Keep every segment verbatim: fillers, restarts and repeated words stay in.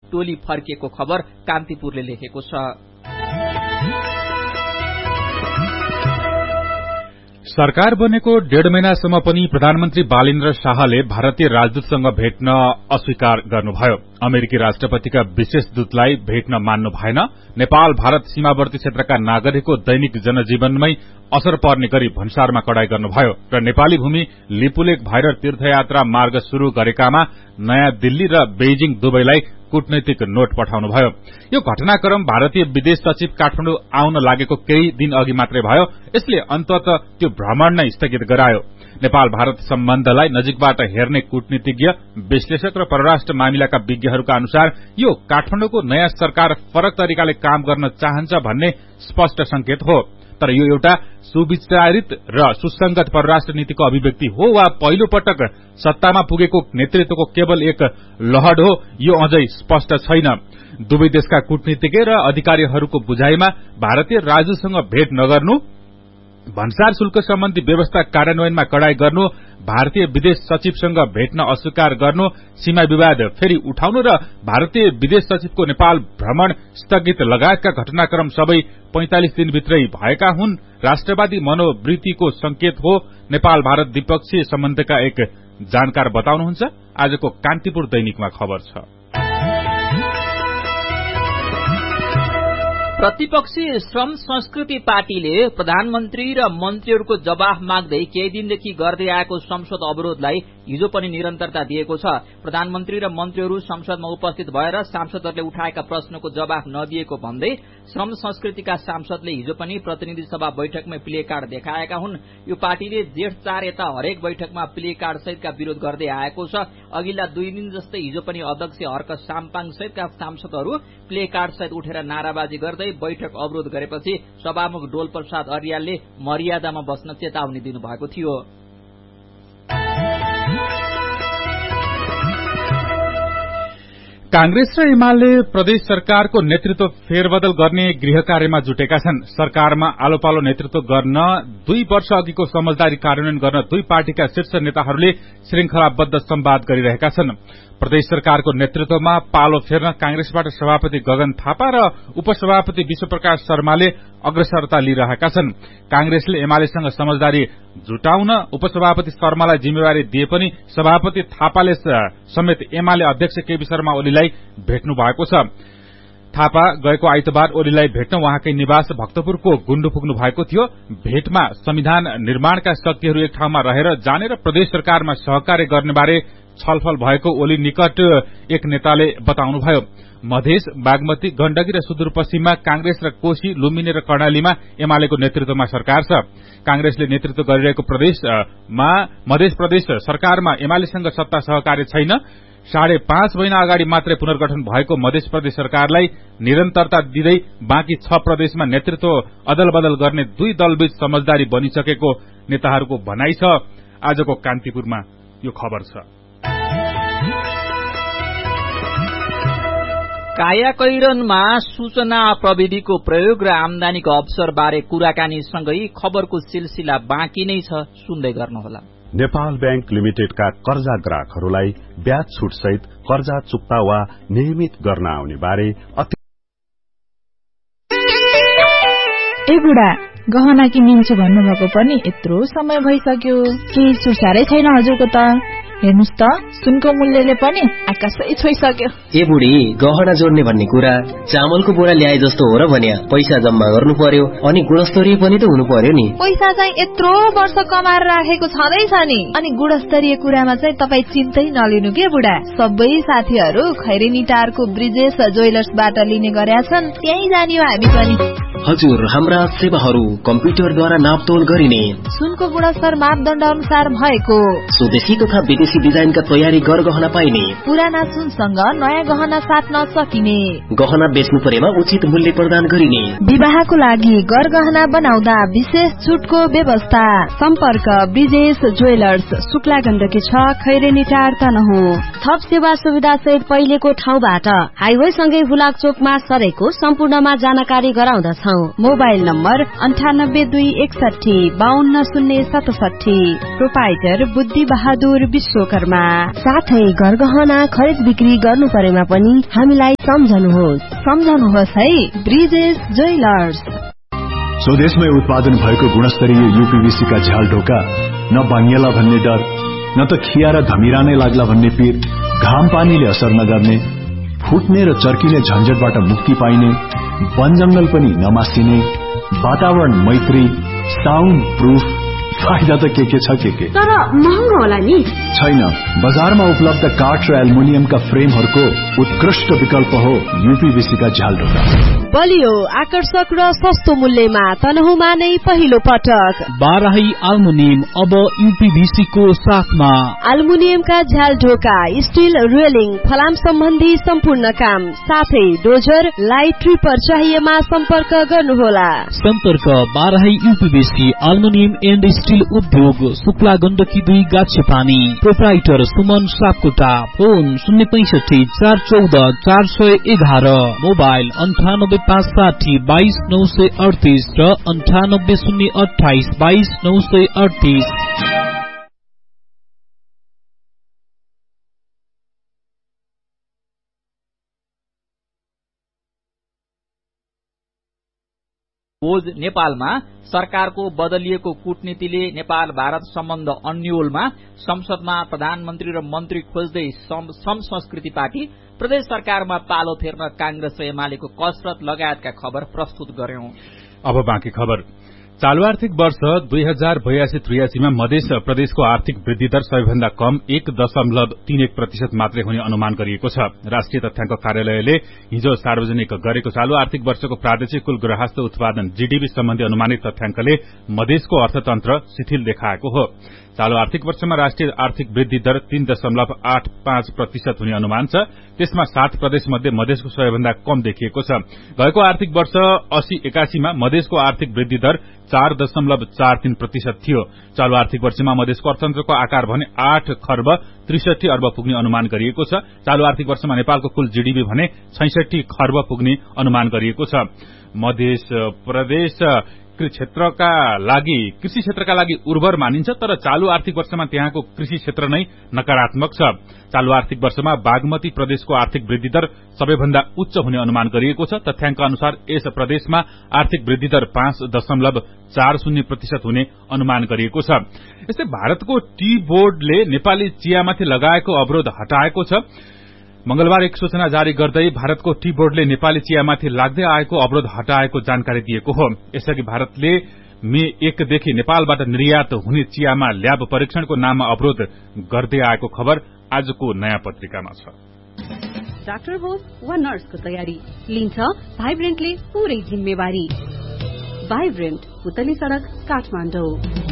टोली फर्किएको खबर कान्तिपुरले लेखेको छ। सरकार बनेको डेढ महिनासम्म पनि प्रधानमन्त्री बालेन्द्र शाहले भारतीय राजदूतसँग भेट्न अस्वीकार गर्नुभयो। अमेरिकी राष्ट्रपतिका विशेष दूतलाई भेट्न मान्नु भएन। नेपाल भारत सीमावर्ती क्षेत्रका नागरिकको दैनिक जनजीवनमै असर पर्ने गरी भन्सारमा कडाई गर्नुभयो र नेपाली भूमि लिपुलेक भएर तीर्थयात्रा मार्ग शुरू गरेकामा नयाँ दिल्ली र बेइजिङ दुवैलाई कूटनैतिक नोट पठाउनुभयो। यो घटनाक्रम भारतीय विदेश सचिव काठमाडौँ आउन लागेको केही दिन अघि मात्रै भयो। यसले अन्ततः त्यो भ्रमण नै स्थगित गरायो। नेपाल भारत सम्बन्धलाई नजिकबाट हेर्ने कूटनीतिज्ञ, विश्लेषक र परराष्ट्र मामिलाका विज्ञहरूका अनुसार यो काठमाडौँको नयाँ सरकार फरक तरिकाले काम गर्न चाहन्छ भन्ने स्पष्ट संकेत हो। तर यो एउटा सुविचारित र सुसंगत परराष्ट्र नीतिको अभिव्यक्ति हो वा पहिलो पटक सत्तामा पुगेको नेतृत्वको केवल एक लहड हो, यो अझै स्पष्ट छैन। दुवै देशका कूटनीतिज्ञ र अधिकारीहरूको बुझाइमा भारतीय राजदूतसँग भेट नगर्नु, भन्सार शुल्क सम्बन्धी व्यवस्था कार्यान्वयनमा कडाई गर्नु, भारतीय विदेश सचिवसँग भेट्न अस्वीकार गर्नु, सीमा विवाद फेरि उठाउनु र भारतीय विदेश सचिवको नेपाल भ्रमण स्थगित लगायतका घटनाक्रम सबै पैंतालिस दिनभित्रै भएका हुन्। राष्ट्रवादी मनोवृत्तिको संकेत हो। नेपाल भारत द्विपक्षीय सम्बन्धका एक जानकार बताउनुहुन्छ। आजको कान्तिपुर दैनिकमा खबर छ। प्रतिपक्षी श्रम संस्कृति पार्टीले प्रधानमन्त्री र मन्त्रीहरूको जवाफ माग्दै केही दिनदेखि गर्दै आएको संसद अवरोधलाई हिजो पनि निरन्तरता दिएको छ। प्रधानमन्त्री र मन्त्रीहरू संसदमा उपस्थित भएर सांसदहरूले उठाएका प्रश्नको जवाफ नदिएको भन्दै श्रम संस्कृतिका सांसदले हिजो पनि प्रतिनिधि सभा बैठकमै प्ले कार्ड देखाएका हुन्। यो पार्टीले जेठ चार यता हरेक बैठकमा प्ले कार्ड सहितका विरोध गर्दै आएको छ। अघिल्ला दुई दिन जस्तै हिजो पनि अध्यक्ष हर्क साम्पाङ सहितका सांसदहरू प्ले कार्ड सहित उठेर नाराबाजी गर्दै बैठक अवरोध गरेपछि सभामुख डोल प्रसाद अर्यालले मर्यादामा बस्न चेतावनी दिनुभएको थियो। कांग्रेस र एमाले प्रदेश सरकारको नेतृत्व फेरबदल गर्ने गृह कार्यमा जुटेका छन्। सरकारमा आलो पालो नेतृत्व गर्न दुई वर्ष अघिको समझदारी कार्यान्वयन गर्न दुई पार्टीका शीर्ष नेताहरूले श्रृंखलाबद्ध संवाद गरिरहेका छन्। प्रदेश सरकारको नेतृत्वमा पालो फेर्न कांग्रेसबाट सभापति गगन थापा र उपसभापति विश्वप्रकाश शर्माले अग्रसरता लिइरहेका छन्। कांग्रेसले एमालेसँग समझदारी जुटाउन उपसभापति शर्मालाई जिम्मेवारी दिए पनि सभापति थापाले समेत एमाले अध्यक्ष केपी शर्मा ओलीलाई भेट्नु भएको छ। थापा गएको आइतबार ओलीलाई भेट्न उहाँकै निवास भक्तपुरको गुण्डु पुग्नु भएको थियो। भेटमा संविधान निर्माणका शक्तिहरू एक ठाउँमा रहेर जाने र प्रदेश सरकारमा सहकार्य गर्नेबारे छलफल भएको ओली निकट एक नेताले बताउनुभयो। मधेस, बागमती, गण्डकी र सुदूरपश्चिममा कांग्रेस र कोशी, लुम्बिनी र कर्णालीमा एमालेको नेतृत्वमा सरकार छ। कांग्रेसले नेतृत्व गरिरहेको प्रदेशमा मधेस प्रदेश सरकारमा एमालेसँग सत्ता सहकार्य छैन। साढे पाँच महिना अगाडि मात्रै पुनर्गठन भएको मधेस प्रदेश सरकारलाई निरन्तरता दिँदै बाँकी छ प्रदेशमा नेतृत्व अदल बदल गर्ने दुई दलबीच समझदारी बनिसकेको नेताहरूको भनाइ छ। आजको कान्तिपुरमा यो खबर छ। कायाकैरनमा सूचना प्रविधिको प्रयोग र आमदानीको अवसरबारे कुराकानीसँगै खबरको सिलसिला बाँकी नै छ, सुन्दै गर्नुहोला। नेपाल बैंक लिमिटेडका कर्जा ग्राहकहरूलाई ब्याज छुट सहित कर्जा चुक्ता वा नियमित गर्न आउने बारे ए बुढा, गहना किनिन्छु भन्नुभएको पनि यत्रो समय भइसक्यो, केही सुसारै छैन हजुरको त। हेर्नुस् त, सुनको मूल्यले पनि आकाशै छोइसक्यो। ए बुढी, गहना जोड्ने भन्ने कुरा चामलको बोरा ल्याए जस्तो हो र भन्या। पैसा जम्मा गर्नु पर्यो अनि गुणस्तरीय पनि त हुनु पर्यो नि। पैसा चाहिँ यत्रो वर्ष कमाएर राखेको छँदैछ नि। अनि गुणस्तरीय कुरामा चाहिँ तपाई चिन्तै नलिनु के बुढा। सबै साथीहरू खैरेनी टारको ब्रिजेश ज्वेलर्सबाट लिने गरेका छन्, त्यही जानियो हामी पनि। हजुर, हाम्रा सेवाहरू कम्प्युटरद्वारा नापतोल गरिने, सुनको गुणस्तर मापदण्ड अनुसार भएको, स्वदेशी तथा विदेशी डिजाइनका तयारी गर गहना पाइने, पुराना सुनसँग नयाँ गहना साट्न सकिने, गहना बेच्नु परेमा उचित मूल्य प्रदान गरिने, विवाहको लागि गर गहना बनाउँदा विशेष छुटको व्यवस्था। सम्पर्क ब्रिजेश ज्वेलर्स, शुक्ला गण्डकी छ, खैरेनी टार तनहुँ। थप सेवा सुविधा सहित पहिलेको ठाउँबाट हाइवे सँगै हुलाक चोकमा सरेको सम्पूर्णमा जानकारी गराउँदछौ। मोबाइल नम्बर अन्ठानब्बे दुई एकसठी बाहन्न शून्य सतसठी। प्रोपाइटर बुद्धि बहादुर विश्वकर्मा। साथै घरगहना खरिद बिक्री गर्नु परेमा पनि हामीलाई सम्झनुहोस् सम्झनुहोस् है ब्रिजेश ज्वेलर्स। स्वदेशमै उत्पादन भएको गुणस्तरीय यूपीवीसी का झ्याल ढोका न बाङ्गिएला भन्ने डर, न त खिया र धमिरा नै लाग्ला भन्ने पीर, घाम पानीले असर नगर्ने, फुट्ने र चर्किने झन्झटबाट मुक्ति पाइने, वन जंगल पनि नमासिने, वातावरण मैत्री, साउन्ड प्रूफ, फाइदा त के के छ के के तर महँगो होला नि? छैन, बजारमा उपलब्ध काठ र एल्युमिनियमका फ्रेमहरूको उत्कृष्ट विकल्प हो यूपीवीसी का झ्याल ढोका। बलियो आकर्षक र सस्तो मूल्यमा तनहुमा नै पहिलो पटक बाराही एल्युमिनियम अब यूपीवीसी को साथमा। एल्युमिनियमका झ्याल ढोका, स्टील रेलिङ, फलाम सम्बन्धी सम्पूर्ण काम, साथै डोजर, लाइट ट्रिपर चाहिएमा सम्पर्क गर्नुहोला। सम्पर्क Barahi UPVC aluminium and steel उद्योग, शुक्ला गण्डकी दुई गाछे पानी। प्रोप्राइटर सुमन सापकोटा। फोन शून्य पैंसठी चार चौध चार सय एघार। मोबाइल अन्ठानब्बे पाँच साठी बाइस नौ सय अडतिस र अन्ठानब्बे शून्य अठाइस बाइस नौ सय अडतिस। खोज नेपालमा सरकारको बदलिएको कूटनीतिले नेपाल भारत सम्बन्ध अन्योलमा संसदमा प्रधानमन्त्री र मन्त्री खोज्दै सम संस्कृति पार्टी, प्रदेश सरकारमा पालो फेर्न कांग्रेस र एमालेको कसरत लगायतका खबर प्रस्तुत गर्यौं। अब बाँकी खबर। चालू आर्थिक वर्ष दुई हजार बयासी त्रियासीमा मध्य प्रदेशको आर्थिक वृद्धि दर सबैभन्दा कम एक दशमलव तीन एक प्रतिशत मात्रै हुने अनुमान गरिएको छ। राष्ट्रिय तथ्याङ्क कार्यालयले हिजो सार्वजनिक गरेको चालू आर्थिक वर्षको प्रादेशिक कुल गृहस्थ उत्पादन जीडीपी सम्बन्धी अनुमानित तथ्याङ्कले मधेसको अर्थतन्त्र शिथिल देखाएको हो। चालू आर्थिक वर्षमा राष्ट्रिय आर्थिक वृद्धि दर तीन दशमलव आठ पाँच प्रतिशत हुने अनुमान छ। त्यसमा सात प्रदेश मध्ये मधेसको सबैभन्दा कम देखिएको छ। गएको आर्थिक वर्ष अस्सी एकासीमा मधेसको आर्थिक वृद्धि दर चार दशमलव चार तीन प्रतिशत थियो। चालू आर्थिक वर्षमा मधेसको अर्थतन्त्रको आकार भने आठ खर्ब त्रिसठी अर्ब पुग्ने अनुमान गरिएको छ। चालू आर्थिक वर्षमा नेपालको कुल जीडीपी भने छैसठी खर्ब पुग्ने अनुमान गरिएको छ। मध्य प्रदेश क्षेत्रका लागि कृषि क्षेत्रका लागि उर्वर मानिन्छ, तर चालू आर्थिक वर्षमा त्यहाँको कृषि क्षेत्र नै नकारात्मक छ। चालू आर्थिक वर्षमा बागमती प्रदेशको आर्थिक वृद्धि दर सबैभन्दा उच्च हुने अनुमान गरिएको छ। तथ्याङ्क अनुसार यस प्रदेशमा आर्थिक वृद्धि दर पाँच दशमलव चार शून्य प्रतिशत हुने अनुमान गरिएको छ। यस्तै भारतको टी बोर्डले नेपाली चियामाथि लगाएको अवरोध हटाएको छ। मंगलबार एक सूचना जारी गर्दै भारतको टी बोर्डले नेपाली चियामाथि लाग्दै आएको अवरोध हटाएको जानकारी दिएको हो। यसअघि भारतले मे एकदेखि नेपालबाट निर्यात हुने चियामा ल्याब परीक्षणको नाममा अवरोध गर्दै आएको खबर आजको नयाँ पत्रिकामा छ। डाक्टर होस् वा नर्सको तयारी लिन्छ भाइब्रेन्टले पूरै जिम्मेवारी। भाइब्रेन्ट, पुतली सड़क, काठमाडौँ।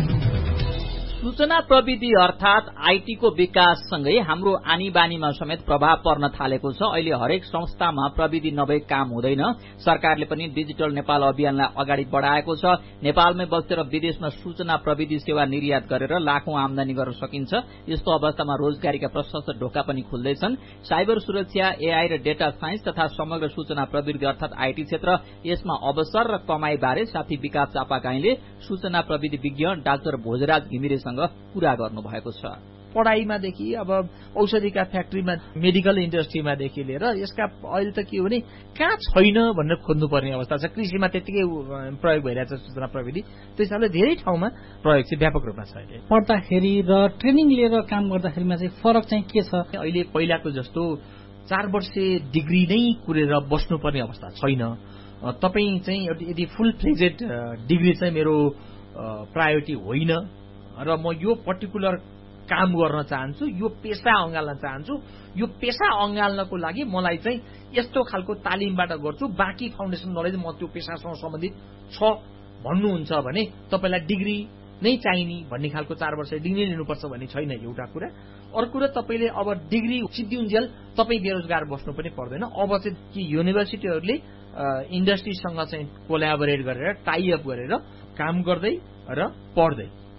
सूचना प्रविधि अर्थात आईटी को विकाससँगै हाम्रो आनी बानीमा समेत प्रभाव पर्न थालेको छ। अहिले हरेक संस्थामा प्रविधि नभई काम हुँदैन। सरकारले पनि डिजिटल नेपाल अभियानलाई अगाडि बढाएको छ। नेपालमै बसेर विदेशमा सूचना प्रविधि सेवा निर्यात गरेर लाखौं आमदानी गर्न सकिन्छ। यस्तो अवस्थामा रोजगारीका प्रशस्त ढोका पनि खुल्दैछन्। साइबर सुरक्षा, एआई र डेटा साइन्स तथा समग्र सूचना प्रविधि अर्थात आईटी क्षेत्र, यसमा अवसर र कमाई बारे साथी विकास चापागाईले सूचना प्रविधि विज्ञ डाक्टर भोजराज घिमिरेसँग कुरा गर्नु भएको छ। पढाइमादेखि अब औषधिका फ्याक्ट्रीमा, मेडिकल इन्डस्ट्रीमादेखि लिएर यसका अहिले त के हो भने कहाँ छैन भनेर खोज्नुपर्ने अवस्था छ। कृषिमा त्यतिकै प्रयोग भइरहेछ सूचना प्रविधि, त्यो हिसाबले धेरै ठाउँमा प्रयोग चाहिँ व्यापक रूपमा छ। अहिले पढ्दाखेरि र ट्रेनिङ लिएर काम गर्दाखेरिमा चाहिँ फरक चाहिँ के छ? अहिले पहिलाको जस्तो चार वर्षे डिग्री नै कुरेर बस्नुपर्ने अवस्था छैन। तपाईँ चाहिँ यदि फुल फ्लेजेड डिग्री चाहिँ मेरो प्रायोरिटी होइन र म यो पर्टिकुलर काम गर्न चाहन्छु, यो पेसा अँगाल्न चाहन्छु, यो पेसा अँगाल्नको लागि मलाई चाहिँ यस्तो खालको तालिमबाट गर्छु, बाँकी फाउन्डेसन नलेज म त्यो पेसासँग सम्बन्धित छ भन्नुहुन्छ भने तपाईँलाई डिग्री नै चाहिने भन्ने खालको चार वर्ष डिग्री लिनुपर्छ भन्ने छैन एउटा कुरा। अर्को कुरा, तपाईँले अब डिग्री सिद्धिउन्जेल तपाईँ बेरोजगार बस्नु पनि पर्दैन। अब चाहिँ कि युनिभर्सिटीहरूले इन्डस्ट्रीसँग चाहिँ कोल्याबोरेट गरेर टाइअप गरेर काम गर्दै र पढ्दै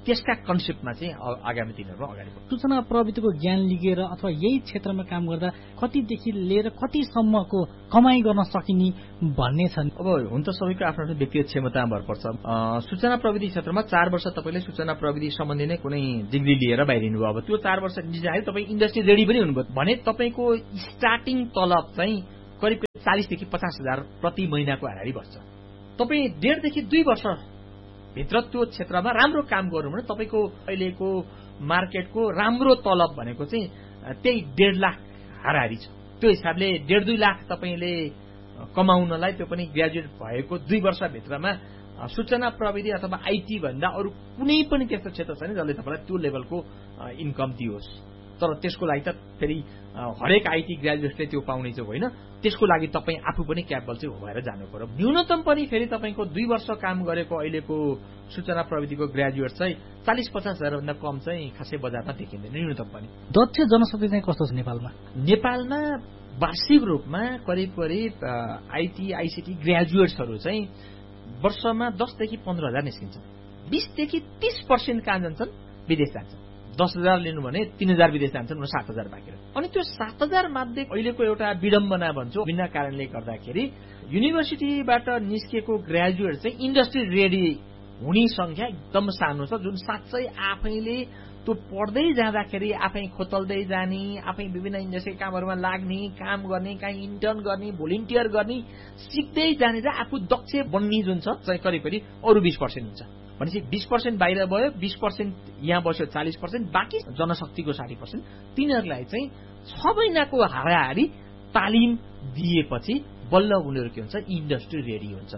त्यसका कन्सेप्टमा चाहिँ आगामी दिनहरुमा अगाडि बढ्छ। सूचना प्रविधिको ज्ञान लिएर अथवा यही क्षेत्रमा काम गर्दा कतिदेखि लिएर कतिसम्मको कमाई गर्न सकिने भन्ने छ। अब हुन त सबैको आफ्नो आफ्नो व्यक्तिगत क्षमतामा भर पर्छ। सूचना प्रविधि क्षेत्रमा चार वर्ष तपाईँले सूचना प्रविधि सम्बन्धी नै कुनै डिग्री लिएर बाहिरिनु भयो, अब त्यो चार वर्ष डिजाइन तपाईँ इन्डस्ट्री रेडी पनि हुनुभयो भने तपाईँको स्टार्टिङ तलब चाहिँ करिब चालिसदेखि पचास हजार प्रति महिनाको हाराहारी बस्छ। तपाईँ डेढदेखि दुई वर्ष भित्र त्यो क्षेत्रमा राम्रो काम गर्नु भने तपाईँको अहिलेको मार्केटको राम्रो तलब भनेको चाहिँ त्यही डेढ लाख हाराहारी छ। त्यो हिसाबले डेढ दुई लाख तपाईँले कमाउनलाई त्यो पनि ग्रेजुएट भएको दुई वर्षभित्रमा सूचना प्रविधि अथवा आइटी भन्दा अरू कुनै पनि त्यस्तो क्षेत्र छैन जसले तपाईँलाई त्यो लेभलको इन्कम दियोस्। तर त्यसको लागि त फेरि हरेक आइटी ग्रेजुएटले त्यो पाउने चाहिँ होइन, त्यसको लागि तपाईँ आफू पनि क्यापेबल चाहिँ भएर जानु पर्यो। न्यूनतम पनि फेरि तपाईँको दुई वर्ष काम गरेको अहिलेको सूचना प्रविधिको ग्रेजुएट चाहिँ चालिस पचास हजार भन्दा कम चाहिँ खासै बजारमा देखिँदैन न्यूनतम पनि। दक्ष जनशक्ति चाहिँ कस्तो छ नेपालमा? नेपालमा वार्षिक रूपमा करिब करिब आइटी आइसिटी ग्रेजुएट्सहरू चाहिँ वर्षमा दसदेखि पन्ध्र हजार निस्किन्छन्। बिसदेखि तीस पर्सेन्ट कहाँ जान्छन्? विदेश जान्छन्। दस हजार लिनु भने तीन हजार विदेश जान्छन्, सात हजार बाँकी। अनि त्यो सात हजार मध्ये अहिलेको एउटा विडम्बना भन्छु बिना कारणले गर्दाखेरि युनिभर्सिटीबाट निस्केको ग्रेजुएट चाहिँ इन्डस्ट्री रेडी हुने संख्या एकदम सानो छ, जुन साँच्चै आफैले त्यो पढ्दै जाँदाखेरि आफै खोतल्दै जाने, आफै विभिन्न इन्डस्ट्री कामहरूमा लाग्ने, काम गर्ने, काहीँ इन्टर्न गर्ने, भोलिन्टियर गर्ने, सिक्दै जाने चाहिँ आफू दक्ष बन्ने जुन छ चाहिँ करिब करिब अरू बिस पर्सेन्ट हुन्छ। भनेपछि बिस पर्सेन्ट बाहिर भयो, बिस पर्सेन्ट यहाँ बस्यो, चालिस पर्सेन्ट बाँकी जनशक्तिको साठी पर्सेन्ट तिनीहरूलाई चाहिँ छ महिनाको हाराहारी तालिम दिएपछि बल्ल उनीहरू के हुन्छ इन्डस्ट्री रेडी हुन्छ।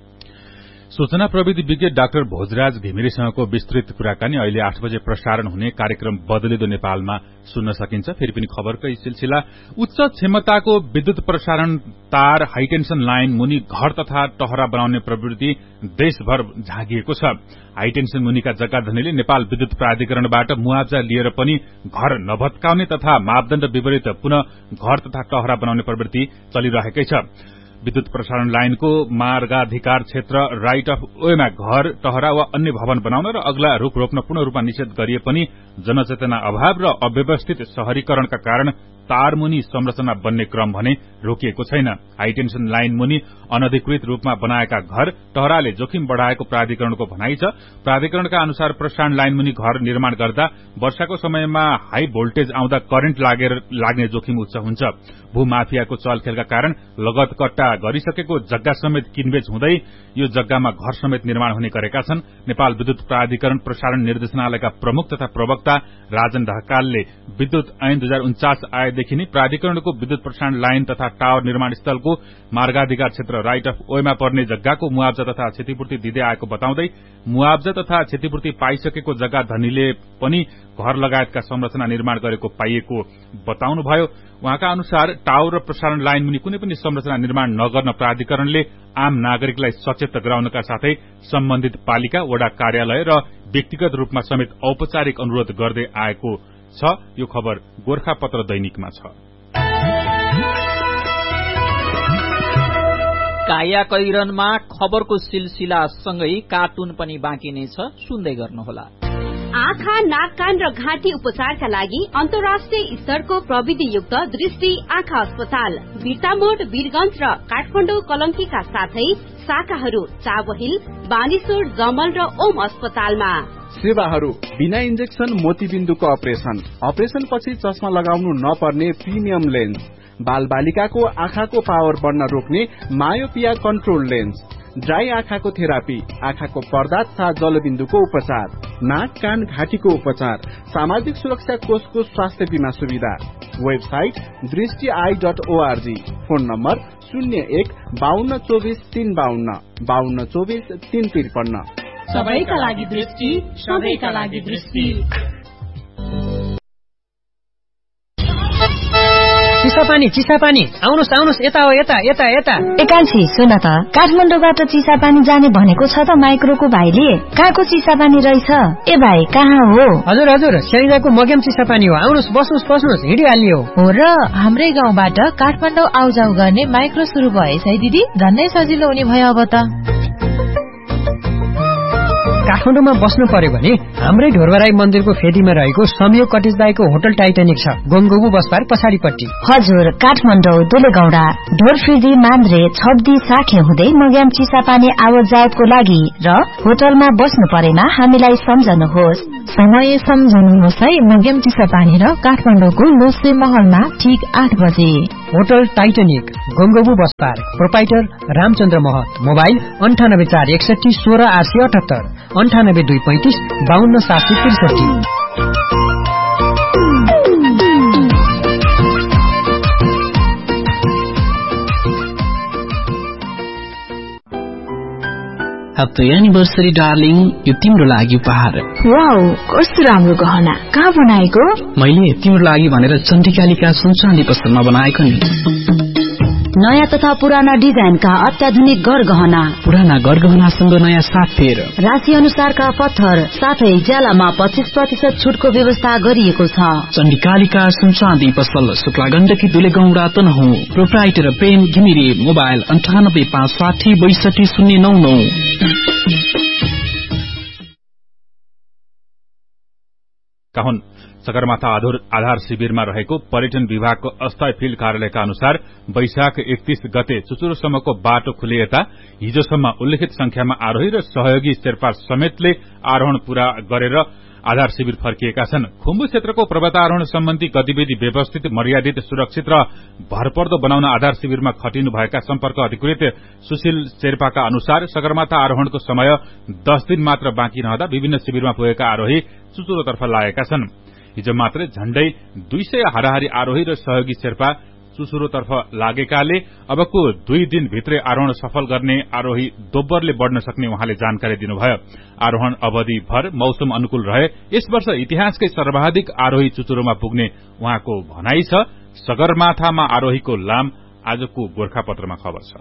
सूचना प्रविधि विज्ञ डाक्टर भोजराज घिमिरेसँगको विस्तृत कुराकानी अहिले आठ बजे प्रसारण हुने कार्यक्रम बदलिदो नेपालमा सुन्न सकिन्छ। फेरि पनि खबरकै सिलसिला। उच्च क्षमताको विद्युत प्रसारण तार हाइटेन्सन लाइन मुनि घर तथा टहरा बनाउने प्रवृत्ति देशभर झागिएको छ। हाइटेन्सन मुनिका जग्गा धनीले नेपाल विद्युत प्राधिकरणबाट मुआवजा लिएर पनि घर नभत्काउने तथा मापदण्ड विपरीत पुनः घर तथा टहरा बनाउने प्रवृत्ति चलिरहेकै छ। विद्युत प्रसारण लाइनको मार्गाधिकार क्षेत्र राइट अफ वेमा घर टहरा वा अन्य भवन बनाउन र अग्ला रूख रोप्न पूर्ण रूपमा निषेध गरिए पनि जनचेतना अभाव र अव्यवस्थित शहरीकरणका कारण तार मुनि संरचना बन्ने क्रम भने रोकिएको छैन। हाइटेन्सन लाइन मुनि अनधिकृत रूपमा बनाएका घर टहराले जोखिम बढ़ाएको प्राधिकरणको भनाइ छ। प्राधिकरणका अनुसार प्रसारण लाइन मुनि घर निर्माण गर्दा वर्षाको समयमा हाई भोल्टेज आउँदा करेन्ट लागेर लाग्ने जोखिम उच्च हुन्छ। भूमाफियाको चलखेलका कारण लगत कट्टा गरिसकेको जग्गा समेत किनबेच हुँदै यो जग्गामा घर समेत निर्माण हुने गरेका छन्। नेपाल विद्युत प्राधिकरण प्रसारण निर्देशनालयका प्रमुख तथा प्रवक्ता राजन ढकालले विद्युत ऐन दुई हजार उन्चास आएदेखि नै प्राधिकरणको विद्युत प्रसारण लाइन तथा टावर निर्माण स्थलको मार्गाधिकार क्षेत्र राइट अफ वेमा पर्ने जग्गाको मुआवजा तथा क्षतिपूर्ति दिँदै आएको बताउँदै मुआवजा तथा क्षतिपूर्ति पाइसकेको जग्गा धनीले पनि घर लगायतका संरचना निर्माण गरेको पाइएको बताउनुभयो। उहाँका अनुसार टावर र प्रसारण लाइन मुनि कुनै पनि संरचना निर्माण नगर्न प्राधिकरणले आम नागरिकलाई सचेत गराउनका साथै सम्बन्धित पालिका वडा कार्यालय र व्यक्तिगत रूपमा समेत औपचारिक अनुरोध गर्दै आएको छ। यो खबर गोर्खापत्र दैनिकमा छ। काया कैरनमा खबरको सिलसिला सँगै कार्टुन पनि बाँकी नै छ, सुन्दै गर्नुहोला। आँखा, नाक, कान र घाँटी उपचारका लागि अन्तर्राष्ट्रिय स्तरको प्रविधियुक्त दृष्टि आँखा अस्पताल बिर्तामोड, वीरगंज र काठमाडौँ कलंकीका साथै शाखाहरू चाबहिल, बानेश्वर, जमल र ओम अस्पतालमा। सेवाहरू बिना इन्जेक्सन मोतीबिन्दुको अपरेशन, अपरेशन पछि चस्मा लगाउनु नपर्ने प्रिमियम लेन्स, बाल बालिकाको आँखाको पावर बढ्न रोक्ने मायोपिया कन्ट्रोल लेन्स, ड्राई आँखाको थेरापी, आँखाको पर्दा तथा जलबिन्दुको उपचार, नाक, कान, घाँटीको उपचार, सामाजिक सुरक्षा कोषको स्वास्थ्य बीमा सुविधा। वेबसाइट दृष्टि I dot ORG. Phone number शून्य एक बाहन्न चौबिस तीन बाहन्न बाहन्न चौबिस तीन त्रिपन्न। सबैका लागि दृष्टि, सबैका लागि दृष्टि। चिसापानी चिसापानी आउनुस् आउनुस् यता हो यता यता यता। एकान्छी सुन त, काठमाडौँबाट चिसापानी जाने भनेको छ त माइक्रोको भाइले। कहाँको चिसापानी रहेछ? ए भाइ कहाँ हो? हजुर हजुर, स्याङ्जाको मग्याम चिसापानी हो। आउनुस् बस्नुस् बस्नुस्, हिँडिहाल्यो हो र। हाम्रै गाउँबाट काठमाडौँ आउजाउ गर्ने माइक्रो सुरु भएछ है दिदी, झन्नै सजिलो हुने भयो अब त। काठमाडौँमा बस्नु पर्यो भने हाम्रै ढोरबराई मन्दिरको फेदीमा रहेको संयोग कटेज दाईको होटल टाइटानिक छ, गोमगोबु बसपार पछाडिपट्टि। हजुर, काठमाडौँ दुलेगौडा ढोरफिर्दी मान्द्रे छब्दी साखे हुँदै मग्याम चिसापानी आवत जावतको लागि र होटलमा बस्नु परेमा हामीलाई सम्झनुहोस्। समय सम्झनुहोस् है, मग्याम चिसापानी र काठमाडौँको लोसे महलमा ठिक आठ बजे। होटल टाइटानिक गोमगोबु बसपार, प्रोपाइटर रामचन्द्र महत। मोबाइल अन्ठानब्बे चार एकसठी सोह्र आठ सय अठहत्तर, अन्ठानब्बे दुई पैंतिस बाहन्न सात सय त्रिसठी। ह्याप्पी एनिभर्सरी डार्लिङ, यो तिम्रो लागि उपहार। वाउ, कस्तो राम्रो गहना, कहाँ बनाएको? मैले तिम्रो लागि भनेर चण्डिकालिका सुनचाँदी पसलमा बनाएको नि। नयाँ तथा पुराना डिजाइनका अत्याधुनिक गरगहना, पुराना गरगहनासँग नयाँ साथ फेर, राशि अनुसारका पत्थर साथै ज्यालामा पच्चीस प्रतिशत छुटको व्यवस्था गरिएको छ। चण्डिकालिका सुनचाँदी पसल, शुक्ला गण्डकी दुलेगौडा तनहुँ। प्रोप्राइटर प्रेम घिमिरे। मोबाइल अन्ठानब्बे पाँच साठी बैसठी शून्य नौ नौ। काहुन सगरमाथा आधार शिविरमा रहेको पर्यटन विभागको अस्थायी फिल्ड कार्यालयका अनुसार वैशाख एकतीस गते चुचुरोसम्मको बाटो खुले यता हिजोसम्म उल्लेखित संख्यामा आरोही र सहयोगी शेर्पा समेतले आरोहण पूरा गरेर आधार शिविर फर्किएका छन्। खुम्बु क्षेत्रको पर्वतारोहण सम्बन्धी गतिविधि व्यवस्थित, मर्यादित, सुरक्षित र भरपर्दो बनाउन आधार शिविरमा खटिनुभएका सम्पर्क अधिकृत सुशील शेर्पाका अनुसार सगरमाथा आरोहणको समय दस दिन मात्र बाँकी रहँदा विभिन्न शिविरमा पुगेका आरोही चुचुरोतर्फ लागेका छन्। हिजो मात्रै झण्डै दुई सय हाराहारी आरोही र सहयोगी शेर्पा चुचुरोतर्फ लागेकाले अबको दुई दिन भित्रै आरोहण सफल गर्ने आरोही दोब्बरले बढ़न सक्ने उहाँले जानकारी दिनुभयो। आरोहण अवधि भर मौसम अनुकूल रहे यस वर्ष इतिहासकै सर्वाधिक आरोही चुचुरोमा पुग्ने उहाँको भनाई छ। सगरमाथामा आरोहीको लाम आजको गोरखापत्रमा खबर छ।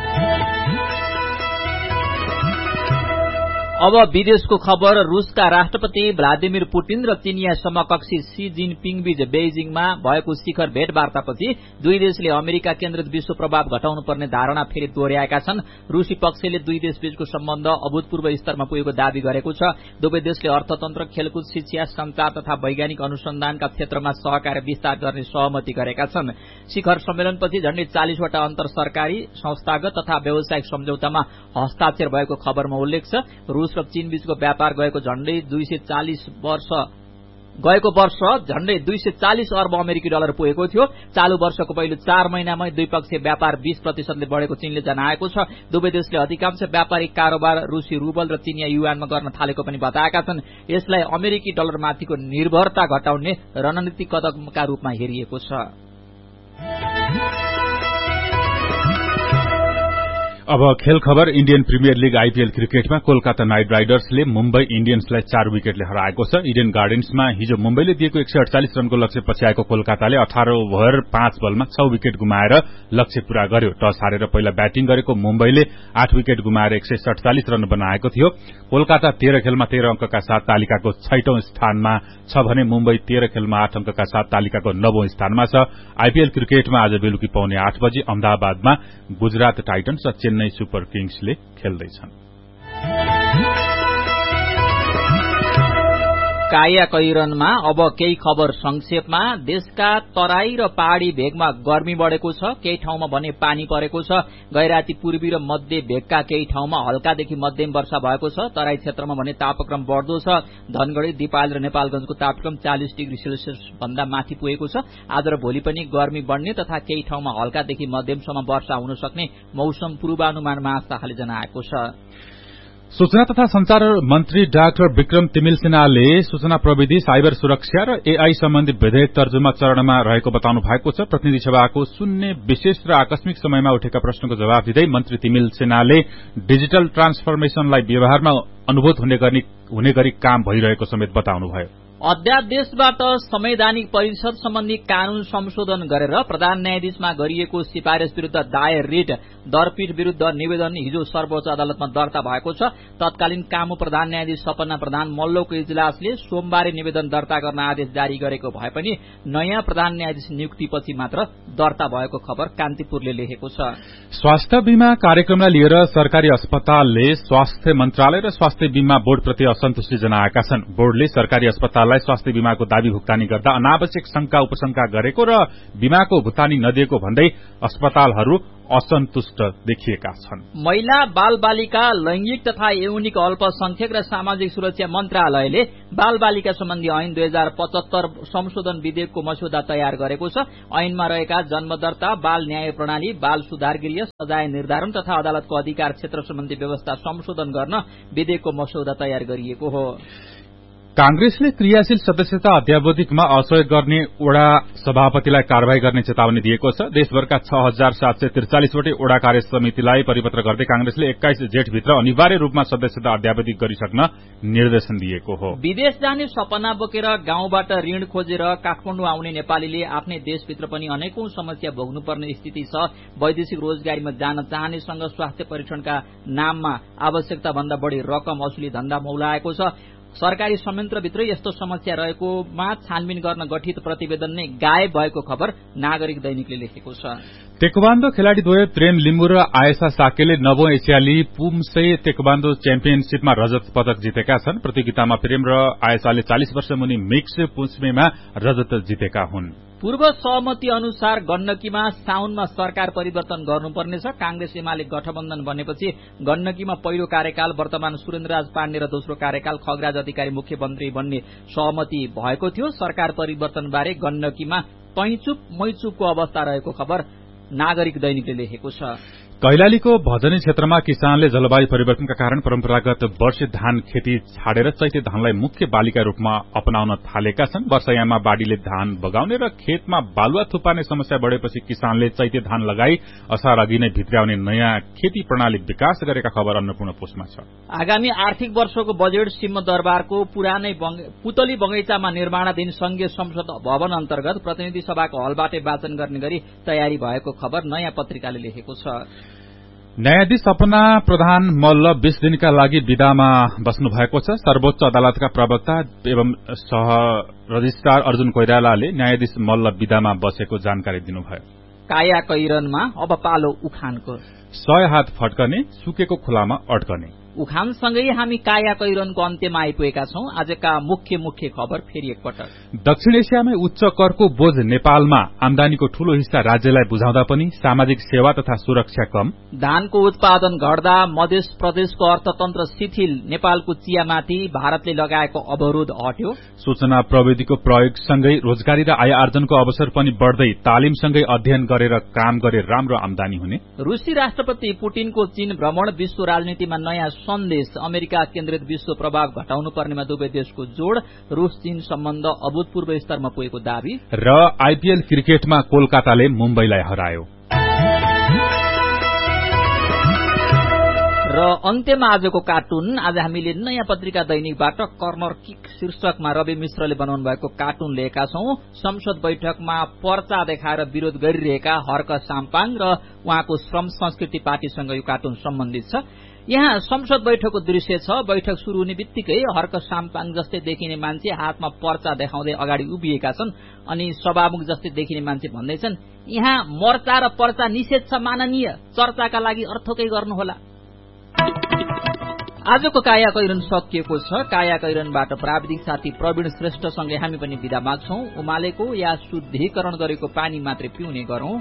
अब विदेशको खबर। रूसका राष्ट्रपति भ्लादिमिर पुटिन र चिनिया समकक्षी सी जिनपिङ बीच बेइजिङमा भएको शिखर भेटवार्तापछि दुई देशले अमेरिका केन्द्रित विश्व प्रभाव घटाउनु पर्ने धारणा फेरि दोहोर्याएका छन्। रूसी पक्षले दुई देश बीचको सम्बन्ध अभूतपूर्व स्तरमा पुगेको दावी गरेको छ। दुवै देशले अर्थतन्त्र, खेलकुद, शिक्षा, संचार तथा वैज्ञानिक अनुसन्धानका क्षेत्रमा सहकार्य विस्तार गर्ने सहमति गरेका छन्। शिखर सम्मेलनपछि झण्डै चालिसवटा अन्तर सरकारी, संस्थागत तथा व्यावसायिक सम्झौतामा हस्ताक्षर भएको खबरमा उल्लेख छ। रूस र चीन बीचको व्यापार गएको झण्डै दुई सय चालिस वर्ष गएको वर्ष झण्डै दुई सय चालिस अर्ब अमेरिकी डलर पुगेको थियो। चालू वर्षको पहिलो चार महिनामै द्विपक्षीय व्यापार बीस प्रतिशतले बढ़ेको चीनले जनाएको छ। दुवै देशले अधिकांश व्यापारिक कारोबार रूसी रूबल र चिनिया युआनमा गर्न थालेको पनि बताएका छन्। यसलाई अमेरिकी डलरमाथिको निर्भरता घटाउने रणनीतिक कदमका रूपमा हेरिएको छ। अब खेल खबर। इण्डियन प्रिमियर लीग आईपीएल क्रिकेटमा कोलकाता नाइट राइडर्सले मुम्बई इण्डियन्सलाई चार विकेटले हराएको छ। इडेन गार्डन्समा हिजो मुम्बईले दिएको एक सय अडचालिस रनको लक्ष्य पछ्याएको कोलकाताले अठार ओभर पाँच बलमा छ विकेट गुमाएर लक्ष्य पूरा गर्यो। टस हारेर पहिला ब्याटिङ गरेको मुम्बईले आठ विकेट गुमाएर एक सय सडचालिस रन बनाएको थियो। कोलकाता तेह्र खेलमा तेह्र अंकका साथ तालिकाको छैटौं स्थानमा छ भने मुम्बई तेह्र खेलमा आठ अंकका साथ तालिकाको नवौं स्थानमा छ। आईपीएल क्रिकेटमा आज बेलुकी पाउने आठ बजे अहमदाबादमा गुजरात टाइटन्स र चेन्नई सुपर किङ्सले खेल्दैछन्। काया कैरनमा अब केही खबर संक्षेपमा। देशका तराई र पहाड़ी भेगमा गर्मी बढ़ेको छ, केही ठाउँमा भने पानी परेको छ। गैराती पूर्वी र मध्य भेगका केही ठाउँमा हल्कादेखि मध्यम वर्षा भएको छ। तराई क्षेत्रमा भने तापक्रम बढ़दो छ। धनगढ़ी, दिपाल र नेपालगंजको तापक्रम चालिस डिग्री सेल्सियस भन्दा माथि पुगेको छ। आज र भोलि पनि गर्मी बढ़ने तथा केही ठाउँमा हल्कादेखि मध्यमसम्म वर्षा हुन सक्ने मौसम पूर्वानुमान महाशाखाले जनाएको छ। सूचना तथा संचार मन्त्री डाक्टर विक्रम तिमिल सिन्हाले सूचना प्रविधि, साइबर सुरक्षा र एआई सम्बन्धी विधेयक तर्जुमा चरणमा रहेको बताउनु भएको छ। प्रतिनिधि सभाको शून्य, विशेष र आकस्मिक समयमा उठेका प्रश्नको जवाब दिँदै मन्त्री तिमिल सिन्हाले डिजिटल ट्रान्सफर्मेशनलाई व्यवहारमा अनुभूत हुने गरी काम भइरहेको समेत बताउनुभयो। अध्यादेशबाट संवैधानिक परिषद सम्बन्धी कानून संशोधन गरेर प्रधान न्यायाधीशमा गरिएको सिफारिश विरूद्ध दायर रिट दरपीठ विरूद्ध निवेदन हिजो सर्वोच्च अदालतमा दर्ता भएको छ। तत्कालीन कामु प्रधान न्यायाधीश सपना प्रधान मल्लको इजलासले सोमबार निवेदन दर्ता गर्न आदेश जारी गरेको भए पनि नयाँ प्रधान न्यायाधीश नियुक्तिपछि मात्र दर्ता भएको खबर कान्तिपुरले लेखेको छ। स्वास्थ्य बीमा कार्यक्रमलाई लिएर सरकारी अस्पतालले स्वास्थ्य मन्त्रालय र स्वास्थ्य बीमा बोर्डप्रति असन्तुष्टि जनाएका छन्। बोर्डले सरकारी अस्पताललाई स्वास्थ्य बीमाको दावी भुक्तानी गर्दा अनावश्यक शंका उपशंका गरेको र बीमाको भुक्तानी नदिएको भन्दै अस्पतालहरू असन्तुष्ट देखिएका छन्। महिला बाल बालिका लैंगिक तथा यौनिक अल्पसंख्यक र सामाजिक सुरक्षा मन्त्रालयले बाल बालिका सम्बन्धी ऐन दुई हजार पचहत्तर संशोधन विधेयकको मस्यौदा तयार गरेको छ। ऐनमा रहेका जन्मदर्ता, बाल न्याय प्रणाली, बाल सुधार गृह, सजाय निर्धारण तथा अदालतको अधिकार क्षेत्र सम्बन्धी व्यवस्था संशोधन गर्न विधेयकको मस्यौदा तयार गरिएको हो। कांग्रेसले क्रियाशील सदस्यता अध्यावधिकमा असहयोग गर्ने ओडा सभापतिलाई कार्यवाही गर्ने चेतावनी दिएको छ। देशभरका छ हजार सात सय त्रिचालिसवटै ओडा कार्य समितिलाई परिपत्र गर्दै कांग्रेसले एक्काइस जेठभित्र अनिवार्य रूपमा सदस्यता अध्यावधिक गरिसक्न निर्देशन दिएको हो। विदेश जाने सपना बोकेर गाउँबाट ऋण खोजेर काठमाडौँ आउने नेपालीले आफ्नै देशभित्र पनि अनेकौं समस्या भोग्नुपर्ने स्थिति छ। वैदेशिक रोजगारीमा जान चाहनेसँग स्वास्थ्य परीक्षणका नाममा आवश्यकता भन्दा बढ़ी रकम असुली धन्दा मौलाएको छ। सरकारी संयन्त्रभित्रै यस्तो समस्या रहेकोमा छानबिन गर्न गठित प्रतिवेदन नै गायब भएको खबर नागरिक दैनिकले लेखेको छ। तेक्वान्दो खेलाड़ीद्वय प्रेम लिम्बू र आयशा साकेले नवौं एसियाली पुमसे तेक्वान्दो च्याम्पियनशीपमा रजत पदक जितेका छन्। प्रतियोगितामा प्रेम र आयशाले चालिस वर्ष मुनि मिक्स पुमसेमा रजत जितेका हुन्। पूर्व सहमति अनुसार गण्डकीमा साउनमा सरकार परिवर्तन गर्नुपर्नेछ। कांग्रेस एमाले गठबन्धन बनेपछि गण्डकीमा पहिलो कार्यकाल वर्तमान सुरेन्द्रराज पाण्डे र दोस्रो कार्यकाल खगराज अधिकारी मुख्यमन्त्री बन्ने सहमति भएको थियो। सरकार परिवर्तन बारे गण्डकीमा तैचुप मैचुपको अवस्था रहेको खबर नागरिक दैनिकले लेखेको छ। कैलालीको भजनी क्षेत्रमा किसानले जलवायु परिवर्तनका कारण परम्परागत वर्षे धान खेती छाडेर चैते धानलाई मुख्य बालीका रूपमा अपनाउन थालेका छन्। वर्षायाममा बाढ़ीले धान बगाउने र खेतमा बालुवा थुपार्ने समस्या बढ़ेपछि किसानले चैते धान लगाई असार अघि नै भित्र्याउने नयाँ खेती प्रणाली विकास गरेका खबर अन्नपूर्ण पोस्टमा छ। आगामी आर्थिक वर्षको बजेट सिंहदरबारको पुरानै पुतली बगैंचामा निर्माणाधीन संघीय संसद भवन अन्तर्गत प्रतिनिधि सभाको हलबाटै वाचन गर्ने गरी तयारी भएको खबर नयाँ पत्रिकाले लेखेको छ। न्यायाधीश सपना प्रधान मल्ल बीस दिनका लागि विदामा बस्नु भएको छ। सर्वोच्च अदालतका प्रवक्ता एवं सह रजिस्ट्रार अर्जुन कोइरालाले न्यायाधीश मल्ल विदामा बसेको जानकारी दिनुभयो। काया कैरनमा अब पालो उखानको। सय हात फड्कने, सुकेको खोलामा अड्कने। उखानसँगै हामी काया कैरनको अन्त्यमा आइपुगेका छौं। आजका मुख्य मुख्य खबर फेरि एकपटक। दक्षिण एसियामै उच्च करको बोझ नेपालमा, आमदानीको ठूलो हिस्सा राज्यलाई बुझाउँदा पनि सामाजिक सेवा तथा सुरक्षा कम। धानको उत्पादन घट्दा मध्य प्रदेशको अर्थतन्त्र शिथिल, नेपालको चियामाथि भारतले लगाएको अवरोध हट्यो। सूचना प्रविधिको प्रयोगसँगै रोजगारी र आय आर्जनको अवसर पनि बढ्दै, तालिमसँगै अध्ययन गरेर काम गरे राम्रो आमदानी हुने। रूसी राष्ट्रपति पुटिनको चीन भ्रमण, विश्व राजनीतिमा नयाँ सन्देश। अमेरिका केन्द्रित विश्व प्रभाव घटाउनु पर्नेमा दुवै देशको जोड़। रूस चीन सम्बन्ध अभूतपूर्व स्तरमा पुगेको दावी। र आईपीएल क्रिकेटमा कोलकाताले मुम्बईलाई हरायो। र अन्त्यमा आजको कार्टुन। आज हामीले नयाँ पत्रिका दैनिकबाट कर्नर किक शीर्षकमा रवि मिश्रले बनाउनु भएको कार्टुन लिएका छौं। संसद बैठकमा पर्चा देखाएर विरोध गरिरहेका हर्क साम्पाङ र उहाँको श्रम संस्कृति पार्टीसँग यो कार्टुन सम्बन्धित छ। यहाँ संसद बैठकको दृश्य छ। बैठक शुरू हुने बित्तिकै हर्क साम्पाङ जस्तै देखिने मान्छे हातमा पर्चा देखाउँदै अगाडि उभिएका छन् अनि सभामुख जस्तै देखिने मान्छे भन्दैछन्, यहाँ मर्चा र पर्चा निषेध छ माननीय, चर्चाका लागि अर्थकै गर्नुहोला। आजको काया कैरन सकिएको छ। काया कैरनबाट प्राविधिक साथी प्रवीण श्रेष्ठसँगै हामी पनि विदा माग्छौं। उमालेको या शुद्धिकरण गरेको पानी मात्रै पिउने गरौं।